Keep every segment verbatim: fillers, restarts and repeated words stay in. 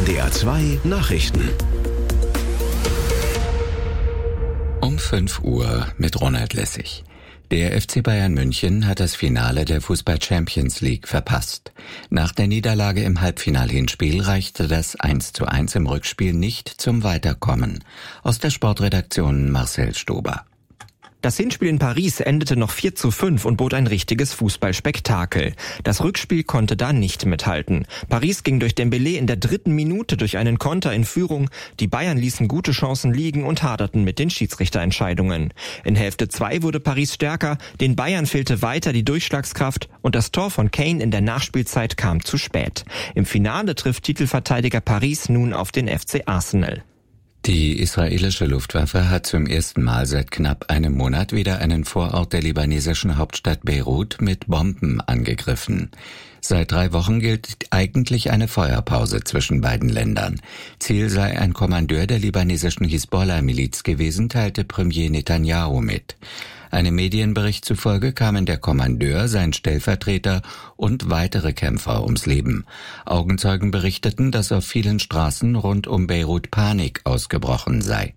D R zwei Nachrichten. Um fünf Uhr mit Ronald Lessig. Der F C Bayern München hat das Finale der Fußball-Champions League verpasst. Nach der Niederlage im Halbfinal-Hinspiel reichte das eins zu eins im Rückspiel nicht zum Weiterkommen. Aus der Sportredaktion Marcel Stober. Das Hinspiel in Paris endete noch vier zu fünf und bot ein richtiges Fußballspektakel. Das Rückspiel konnte da nicht mithalten. Paris ging durch Dembélé in der dritten Minute durch einen Konter in Führung. Die Bayern ließen gute Chancen liegen und haderten mit den Schiedsrichterentscheidungen. In Hälfte zwei wurde Paris stärker, den Bayern fehlte weiter die Durchschlagskraft und das Tor von Kane in der Nachspielzeit kam zu spät. Im Finale trifft Titelverteidiger Paris nun auf den F C Arsenal. Die israelische Luftwaffe hat zum ersten Mal seit knapp einem Monat wieder einen Vorort der libanesischen Hauptstadt Beirut mit Bomben angegriffen. Seit drei Wochen gilt eigentlich eine Feuerpause zwischen beiden Ländern. Ziel sei ein Kommandeur der libanesischen Hisbollah-Miliz gewesen, teilte Premier Netanyahu mit. Einem Medienbericht zufolge kamen der Kommandeur, sein Stellvertreter und weitere Kämpfer ums Leben. Augenzeugen berichteten, dass auf vielen Straßen rund um Beirut Panik ausgebrochen sei.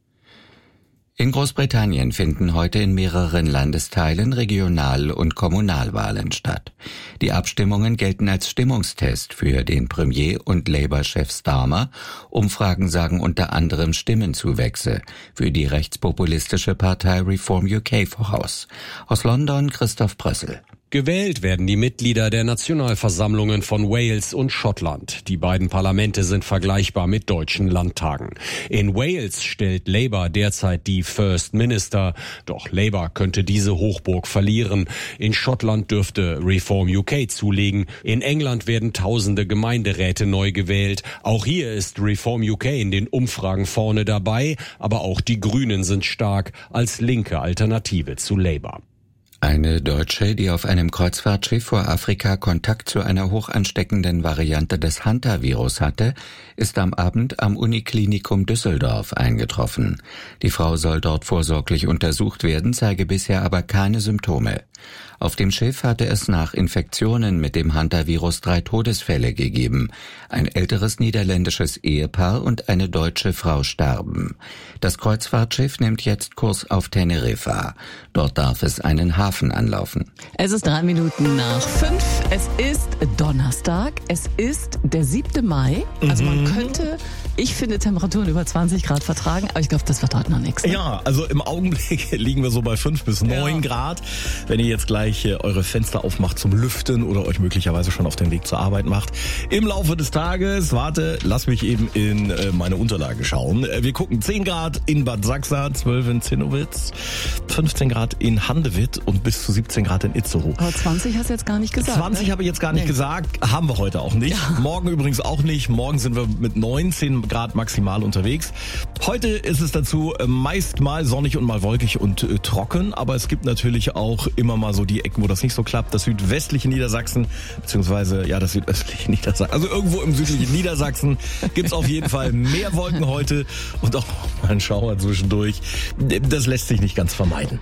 In Großbritannien finden heute in mehreren Landesteilen Regional- und Kommunalwahlen statt. Die Abstimmungen gelten als Stimmungstest für den Premier und Labour-Chef Starmer. Umfragen sagen unter anderem Stimmenzuwächse für die rechtspopulistische Partei Reform U K voraus. Aus London Christoph Brössel. Gewählt werden die Mitglieder der Nationalversammlungen von Wales und Schottland. Die beiden Parlamente sind vergleichbar mit deutschen Landtagen. In Wales stellt Labour derzeit die First Minister, doch Labour könnte diese Hochburg verlieren. In Schottland dürfte Reform U K zulegen. In England werden tausende Gemeinderäte neu gewählt. Auch hier ist Reform U K in den Umfragen vorne dabei, aber auch die Grünen sind stark als linke Alternative zu Labour. Eine Deutsche, die auf einem Kreuzfahrtschiff vor Afrika Kontakt zu einer hochansteckenden Variante des Hantavirus hatte, ist am Abend am Uniklinikum Düsseldorf eingetroffen. Die Frau soll dort vorsorglich untersucht werden, zeige bisher aber keine Symptome. Auf dem Schiff hatte es nach Infektionen mit dem Hantavirus drei Todesfälle gegeben. Ein älteres niederländisches Ehepaar und eine deutsche Frau starben. Das Kreuzfahrtschiff nimmt jetzt Kurs auf Teneriffa. Dort darf es einen Hafen anlaufen. Es ist drei Minuten nach fünf. Es ist Donnerstag. Es ist der siebte Mai. Also man könnte, ich finde, Temperaturen über zwanzig Grad vertragen, aber ich glaube, das wird heute noch nichts. Ne? Ja, also im Augenblick liegen wir so bei fünf bis neun ja. Grad. Wenn ihr jetzt gleich eure Fenster aufmacht zum Lüften oder euch möglicherweise schon auf den Weg zur Arbeit macht. Im Laufe des Tages, warte, lass mich eben in äh, meine Unterlagen schauen. Wir gucken zehn Grad in Bad Sachsa, zwölf in Zinnowitz, fünfzehn Grad in Handewitt und bis zu siebzehn Grad in Itzehoe. Aber zwanzig hast du jetzt gar nicht gesagt. zwanzig ne? habe ich jetzt gar nicht nee. gesagt, haben wir heute auch nicht. Ja. Morgen übrigens auch nicht. Morgen sind wir mit neunzehn Grad maximal unterwegs. Heute ist es dazu meist mal sonnig und mal wolkig und äh, trocken, aber es gibt natürlich auch immer mal so die Ecken, wo das nicht so klappt. Das südwestliche Niedersachsen, beziehungsweise ja das südöstliche Niedersachsen, also irgendwo im südlichen Niedersachsen gibt's auf jeden Fall mehr Wolken heute und auch mal einen Schauer zwischendurch. Das lässt sich nicht ganz vermeiden.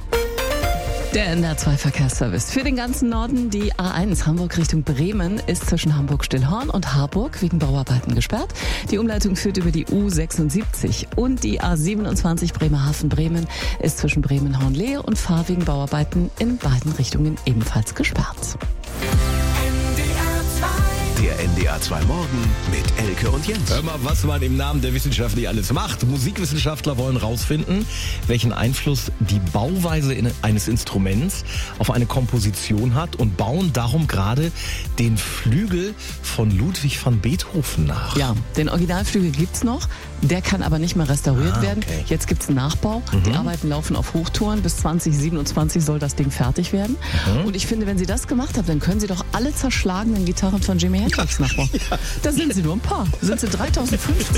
Der N D R zwei Verkehrsservice. Für den ganzen Norden die A eins Hamburg Richtung Bremen ist zwischen Hamburg-Stillhorn und Harburg wegen Bauarbeiten gesperrt. Die Umleitung führt über die U sechsundsiebzig und die A siebenundzwanzig Bremerhaven-Bremen ist zwischen Bremen-Hornlehe und Fahr wegen Bauarbeiten in beiden Richtungen ebenfalls gesperrt. Der N D R zwei Morgen mit Elke und Jens. Hör mal, was man im Namen der Wissenschaft nicht alles macht. Musikwissenschaftler wollen rausfinden, welchen Einfluss die Bauweise in, eines Instruments auf eine Komposition hat und bauen darum gerade den Flügel von Ludwig van Beethoven nach. Ja, den Originalflügel gibt's noch. Der kann aber nicht mehr restauriert ah, okay. werden. Jetzt gibt's einen Nachbau. Mhm. Die Arbeiten laufen auf Hochtouren. Bis zwanzig siebenundzwanzig soll das Ding fertig werden. Mhm. Und ich finde, wenn Sie das gemacht haben, dann können Sie doch alle zerschlagenen Gitarren von Jimi Hendrix nachbauen. Ja. Da sind Sie nur ein paar. Sind Sie dreitausendfünfzig?